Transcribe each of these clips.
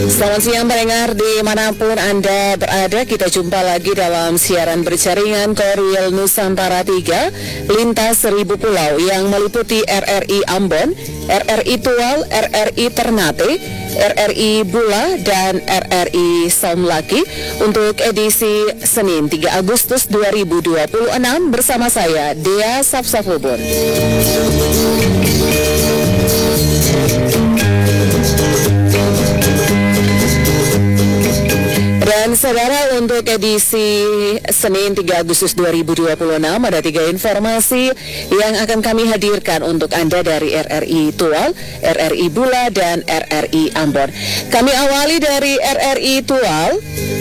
Selamat siang pendengar dimanapun Anda berada. Kita jumpa lagi dalam siaran berjaringan Korwil Nusantara 3 Lintas 1000 Pulau yang meliputi RRI Ambon, RRI Tual, RRI Ternate, RRI Bula, dan RRI Saumlaki untuk edisi Senin 3 Agustus 2026 bersama saya Dea Safsafubun. Dan saudara, untuk edisi Senin 3 Agustus 2026 ada 3 informasi yang akan kami hadirkan untuk Anda dari RRI Tual, RRI Bula, dan RRI Ambon. Kami awali dari RRI Tual.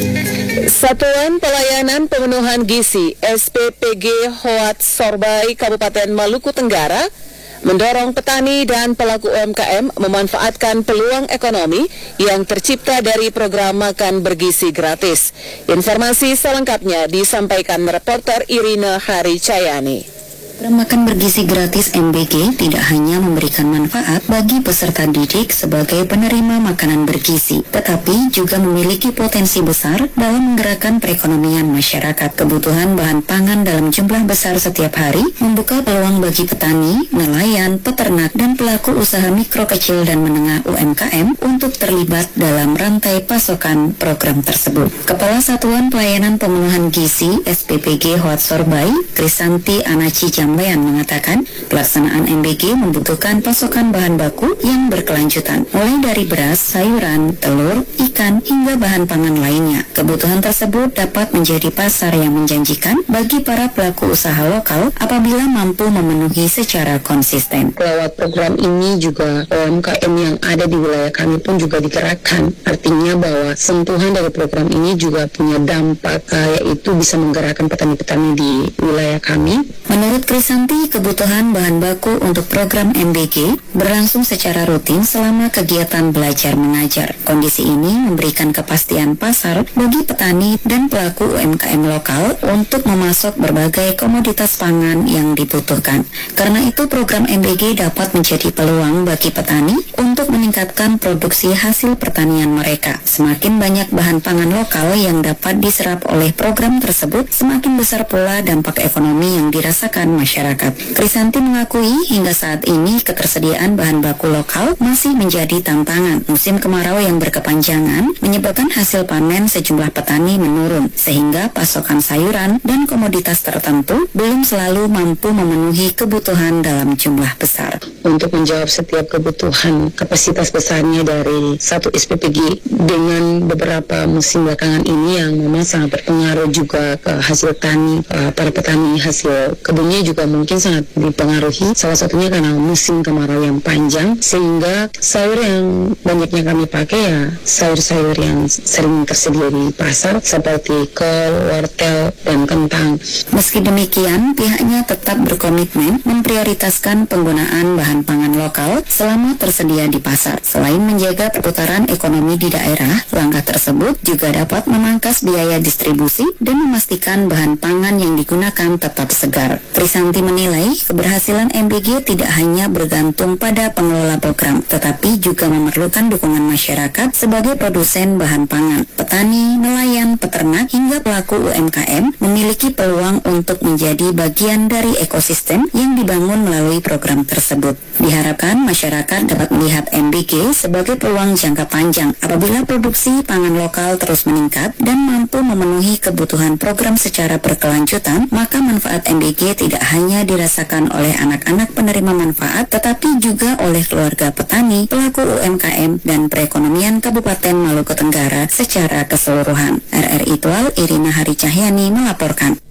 Satuan Pelayanan Pemenuhan Gizi SPPG Hoat Sorbai Kabupaten Maluku Tenggara mendorong petani dan pelaku UMKM memanfaatkan peluang ekonomi yang tercipta dari program makan bergizi gratis. Informasi selengkapnya disampaikan reporter Irina Haricayani. Program makan bergizi gratis MBG tidak hanya memberikan manfaat bagi peserta didik sebagai penerima makanan bergizi, tetapi juga memiliki potensi besar dalam menggerakkan perekonomian masyarakat. Kebutuhan bahan pangan dalam jumlah besar setiap hari membuka peluang bagi petani, nelayan, peternak, dan pelaku usaha mikro, kecil, dan menengah UMKM untuk terlibat dalam rantai pasokan program tersebut. Kepala Satuan Pelayanan Pemenuhan Gizi SPPG Hoat Sorbai, Krisanti Anaci Jamlean mengatakan, pelaksanaan MBG membutuhkan pasokan bahan baku yang berkelanjutan, mulai dari beras, sayuran, telur, ikan, hingga bahan pangan lainnya. Kebutuhan tersebut dapat menjadi pasar yang menjanjikan bagi para pelaku usaha lokal apabila mampu memenuhi secara konsisten. Lewat program ini juga UMKM yang ada di wilayah kami pun juga digerakkan. Artinya bahwa sentuhan dari program ini juga punya dampak, yaitu bisa menggerakkan petani-petani di wilayah kami. Menurut Krisanti, kebutuhan bahan baku untuk program MBG berlangsung secara rutin selama kegiatan belajar mengajar. Kondisi ini memberikan kepastian pasar bagi petani dan pelaku UMKM lokal untuk memasok berbagai komoditas pangan yang dibutuhkan. Karena itu, program MBG dapat menjadi peluang bagi petani untuk meningkatkan produksi hasil pertanian mereka. Semakin banyak bahan pangan lokal yang dapat diserap oleh program tersebut, semakin besar pula dampak ekonomi yang dirasakan masyarakat. Krisanti mengakui hingga saat ini ketersediaan bahan baku lokal masih menjadi tantangan. Musim kemarau yang berkepanjangan menyebabkan hasil panen sejumlah petani menurun, sehingga pasokan sayuran dan komoditas tertentu belum selalu mampu memenuhi kebutuhan dalam jumlah besar. Untuk menjawab setiap kebutuhan kapasitas besarnya dari satu SPPG dengan beberapa musim belakangan ini yang memang sangat berpengaruh juga ke hasil tani, para petani hasil kebunnya juga mungkin sangat dipengaruhi, salah satunya karena musim kemarau yang panjang, sehingga sayur yang banyaknya kami pakai ya sayur-sayur yang sering tersedia di pasar seperti kol, wortel, dan kentang. Meski demikian, pihaknya tetap berkomitmen memprioritaskan penggunaan bahan pangan lokal selama tersedia di pasar. Selain menjaga perputaran ekonomi di daerah, langkah tersebut juga dapat memangkas biaya distribusi dan memastikan bahan pangan yang digunakan tetap segar. Krisanti menilai keberhasilan MBG tidak hanya bergantung pada pengelola program, tetapi juga memerlukan dukungan masyarakat sebagai produsen bahan pangan. Petani, nelayan, peternak, hingga pelaku UMKM memiliki peluang untuk menjadi bagian dari ekosistem yang dibangun melalui program tersebut. Diharapkan masyarakat dapat melihat MBG sebagai peluang jangka panjang. Apabila produksi pangan lokal terus meningkat dan mampu memenuhi kebutuhan program secara berkelanjutan, maka manfaat MBG tidak hanya dirasakan oleh anak-anak penerima manfaat, tetapi juga oleh keluarga petani, pelaku UMKM, dan perekonomian Kabupaten Maluku Tenggara secara keseluruhan. RRI Tual, Irina Haricahyani melaporkan.